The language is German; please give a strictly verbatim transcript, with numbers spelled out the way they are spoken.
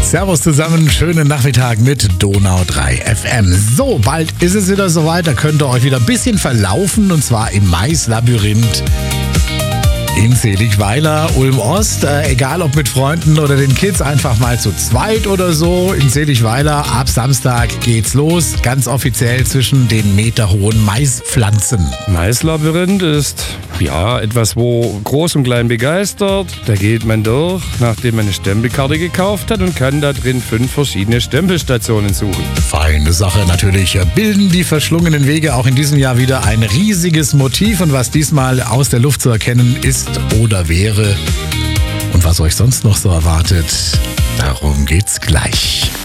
Servus zusammen, schönen Nachmittag mit Donau drei F M. So, bald ist es wieder soweit, da könnt ihr euch wieder ein bisschen verlaufen und zwar im Maislabyrinth in Seligweiler, Ulm-Ost. Äh, egal ob mit Freunden oder den Kids, einfach mal zu zweit oder so. In Seligweiler ab Samstag geht's los, ganz offiziell zwischen den meterhohen Maispflanzen. Maislabyrinth ist ja etwas, wo groß und klein begeistert. Da geht man durch, nachdem man eine Stempelkarte gekauft hat und kann da drin fünf verschiedene Stempelstationen suchen. Feine Sache natürlich. Bilden die verschlungenen Wege auch in diesem Jahr wieder ein riesiges Motiv und was diesmal aus der Luft zu erkennen ist oder wäre und was euch sonst noch so erwartet, darum geht's gleich.